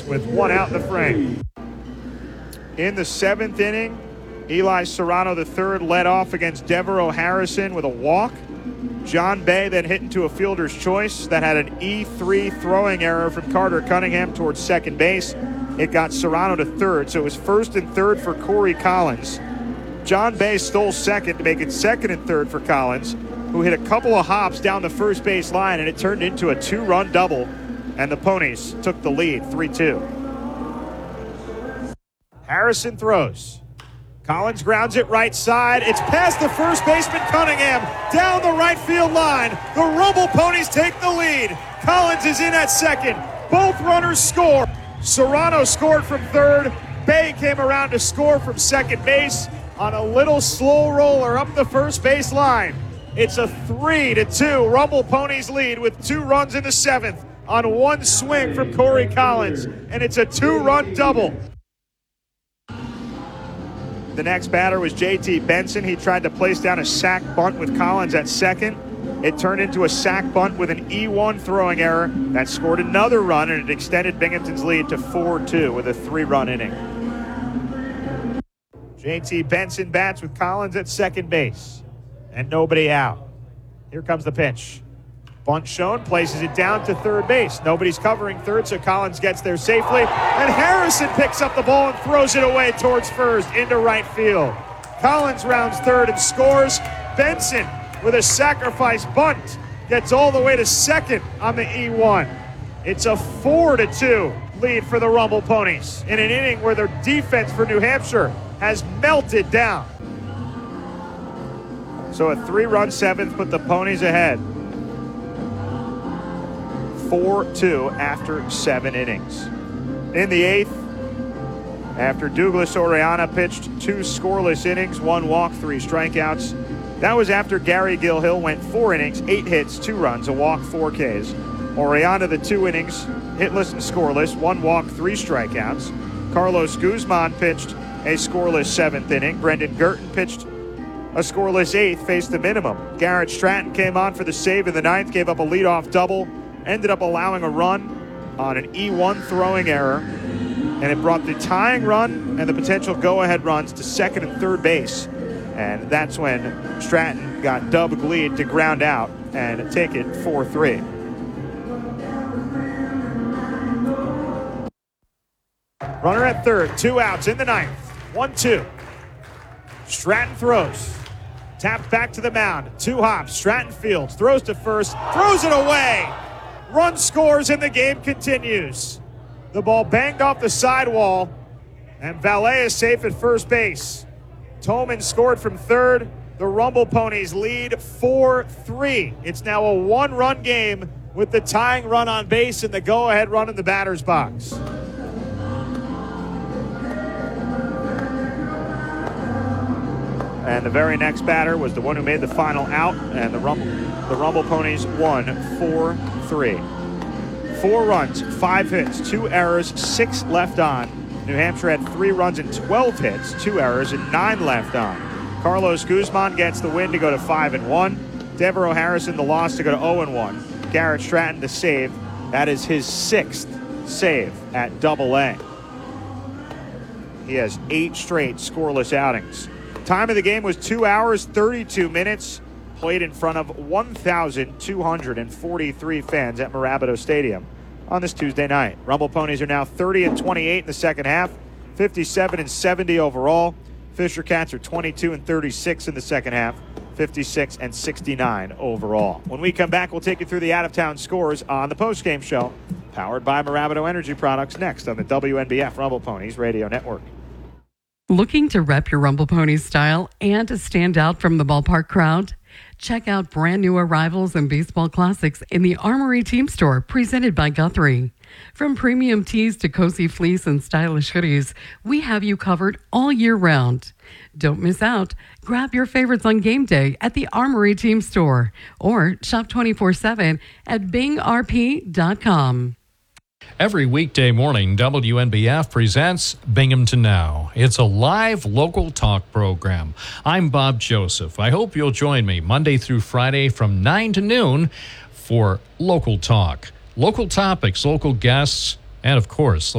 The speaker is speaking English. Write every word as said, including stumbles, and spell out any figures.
Collins with one out in the frame. In the seventh inning, Eli Serrano the third led off against Devereaux Harrison with a walk. John Bay then hit into a fielder's choice that had an E three throwing error from Carter Cunningham towards second base. It got Serrano to third, so it was first and third for Corey Collins. John Bay stole second to make it second and third for Collins, who hit a couple of hops down the first base line, and it turned into a two-run double, and the Ponies took the lead three two. Harrison throws. Collins grounds it right side. It's past the first baseman Cunningham, down the right field line. The Rumble Ponies take the lead. Collins is in at second. Both runners score. Serrano scored from third. Bay came around to score from second base on a little slow roller up the first base line. It's a three to two Rumble Ponies lead with two runs in the seventh on one swing from Corey Collins, and it's a two-run double. The next batter was J T Benson. He tried to place down a sac bunt with Collins at second. It turned into a sac bunt with an E one throwing error that scored another run, and it extended Binghamton's lead to four two with a three-run inning. J T Benson bats with Collins at second base, and nobody out. Here comes the pitch. Bunt shown, places it down to third base. Nobody's covering third, so Collins gets there safely. And Harrison picks up the ball and throws it away towards first into right field. Collins rounds third and scores. Benson, with a sacrifice bunt, gets all the way to second on the E one. It's a four to two lead for the Rumble Ponies in an inning where their defense for New Hampshire has melted down. So a three-run seventh put the Ponies ahead. four two after seven innings. In the eighth, after Douglas Oriana pitched two scoreless innings, one walk, three strikeouts. That was after Gary Gilhill went four innings, eight hits, two runs, a walk, four Ks. Oriana, the two innings, hitless and scoreless, one walk, three strikeouts. Carlos Guzman pitched a scoreless seventh inning. Brendan Girton pitched a scoreless eighth, faced the minimum. Garrett Stratton came on for the save in the ninth, gave up a leadoff double, ended up allowing a run on an E one throwing error, and it brought the tying run and the potential go-ahead runs to second and third base. And that's when Stratton got Doug lead to ground out and take it four three. Runner at third, two outs in the ninth. one two. Stratton throws. Tapped back to the mound. Two hops. Stratton fields. Throws to first. Throws it away. Run scores and the game continues. The ball banged off the sidewall, and Valet is safe at first base. Tolman scored from third. The Rumble Ponies lead four three. It's now a one-run game with the tying run on base and the go-ahead run in the batter's box. And the very next batter was the one who made the final out, and the Rumble, the Rumble Ponies won four three. Four runs, five hits, two errors, six left on. New Hampshire had three runs and twelve hits, two errors, and nine left on. Carlos Guzman gets the win to go to five and one. Devereaux Harrison the loss to go to oh and one. Garrett Stratton the save. That is his sixth save at Double A. He has eight straight scoreless outings. Time of the game was two hours, thirty-two minutes. Played in front of one thousand two hundred forty-three fans at Mirabito Stadium on this Tuesday night. Rumble Ponies are now thirty and twenty-eight in the second half, fifty-seven and seventy overall. Fisher Cats are twenty-two and thirty-six in the second half, fifty-six and sixty-nine overall. When we come back, we'll take you through the out-of-town scores on the postgame show, powered by Mirabito Energy Products, next on the W N B F Rumble Ponies Radio Network. Looking to rep your Rumble Ponies style and to stand out from the ballpark crowd? Check out brand new arrivals and baseball classics in the Armory Team Store, presented by Guthrie. From premium tees to cozy fleece and stylish hoodies, we have you covered all year round. Don't miss out. Grab your favorites on game day at the Armory Team Store or shop twenty-four seven at bing r p dot com. Every weekday morning, W N B F presents Binghamton Now. It's a live local talk program. I'm Bob Joseph. I hope you'll join me Monday through Friday from nine to noon for local talk. Local topics, local guests, and of course,